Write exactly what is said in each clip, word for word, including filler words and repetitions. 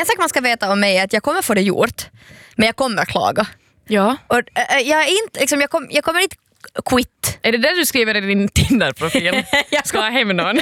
sak man ska veta om mig är att jag kommer få det gjort, men jag kommer klaga. Ja. Och, äh, jag, är inte, liksom, jag, kom, jag kommer inte quit. Är det där du skriver i din Tinder-profil? Jag ska ha hem någon.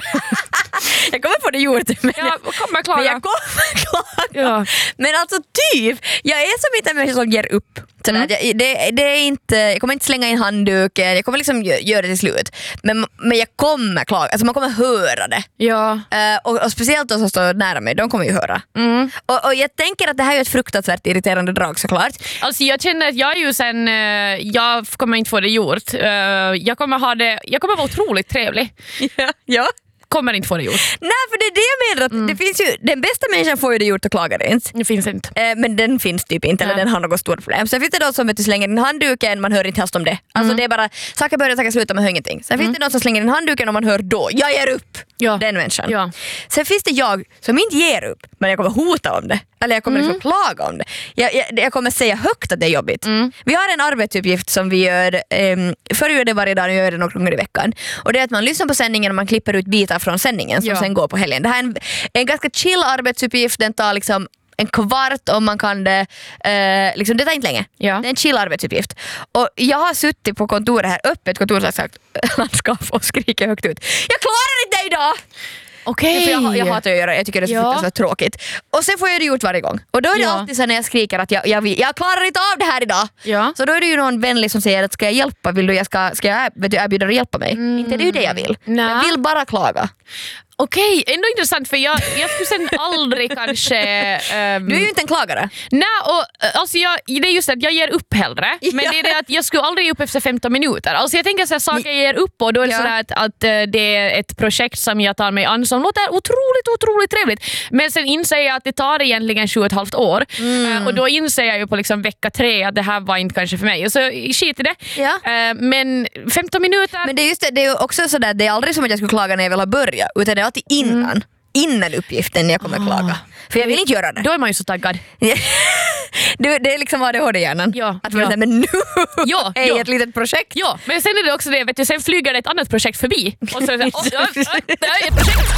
Jag kommer få det gjort. Men jag kommer klaga. Men jag kommer klaga. Ja. Men alltså typ, jag är som inte en människa som ger upp. Mm. Jag, det, det är inte, jag kommer inte slänga in handduken, jag kommer liksom göra det till slut. Men, men jag kommer klaga, alltså man kommer höra det. Ja. Uh, och, och speciellt de som står nära mig, de kommer ju höra. Mm. Och, och jag tänker att det här är ett fruktansvärt irriterande drag såklart. Alltså jag känner att jag är ju sen, uh, jag kommer inte få det gjort. Uh, jag kommer ha det, jag kommer vara otroligt trevlig. Ja, ja. Kommer inte få det gjort. Nej, för det är det jag menar. Att mm. det finns ju, den bästa människan får ju det gjort och klagar det inte. Det finns inte. Eh, men den finns typ inte, ja. Eller den har något stort problem. Sen finns det de som vet, slänger in handduken, man hör inte helst om det. Alltså mm. det är bara, saker börjar, saker slutar, man hör ingenting. Sen mm. finns det de som slänger in handduken och man hör då, jag ger upp. Ja. Den människan. Ja. Sen finns det jag som inte ger upp, men jag kommer hota om det. Eller jag kommer mm. liksom klaga om det. Jag, jag, jag kommer säga högt att det är jobbigt. Mm. Vi har en arbetsuppgift som vi gör, um, förr gör det varje dag, nu gör det några gånger i veckan. Och det är att man lyssnar på sändningen och man klipper ut bitar från sändningen som ja. sen går på helgen. Det här är en, en ganska chill arbetsuppgift, den tar liksom en kvart om man kan det. Eh, liksom, det tar inte länge. Ja. Det är en chill arbetsuppgift. Och jag har suttit på kontoret här, öppet kontorslandskap och skriker högt ut. Jag klarar inte det idag! Okej. Okay. Jag, jag hatar att göra det, jag tycker det är så ja. fruktansvärt tråkigt. Och sen får jag det gjort varje gång. Och då är det ja. alltid så när jag skriker att jag, jag, jag klarar inte av det här idag. Ja. Så då är det ju någon vänlig som säger att ska jag hjälpa, vill du, jag ska, ska jag vet du, erbjuda dig att hjälpa mig? Mm. Inte det är ju det jag vill. Nä. Jag vill bara klaga. Okej, ändå intressant för jag, jag skulle sen aldrig kanske... Um... Du är ju inte en klagare. Nej, och alltså jag, det är just att jag ger upp hellre. Ja. Men det är det att jag skulle aldrig ge upp efter femton minuter. Alltså jag tänker att saker jag ger upp och då är det ja. sådär att, att det är ett projekt som jag tar mig an som låter otroligt, otroligt trevligt. Men sen inser jag att det tar egentligen sju och ett halvt år. Mm. Och då inser jag ju på liksom vecka tre att det här var inte kanske för mig. Och så skit i det. Ja. Men femton minuter... Men det är just det, det är ju också sådär, det är aldrig som att jag skulle klaga när jag vill ha börjat. Utan det är alltid innan. Mm. Innan uppgiften jag kommer oh. klaga. För jag vill inte göra det. Då är man ju så taggad. det, det är liksom A D H D-hjärnan. Ja, att man ja. säger, men nu ja, är ja. ett litet projekt. Ja, men sen är det också det, vet du, sen flyger det ett annat projekt förbi. Och så är det, oh, ja, ja, det är ett projekt.